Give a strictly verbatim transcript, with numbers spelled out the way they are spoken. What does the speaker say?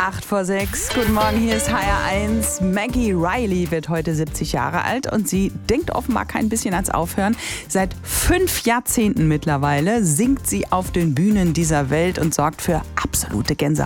acht vor sechs. Guten Morgen, hier ist H R eins. Maggie Riley wird heute siebzig Jahre alt und sie denkt offenbar kein bisschen ans Aufhören. Seit fünf Jahrzehnten mittlerweile singt sie auf den Bühnen dieser Welt und sorgt für absolute Gänsehaut.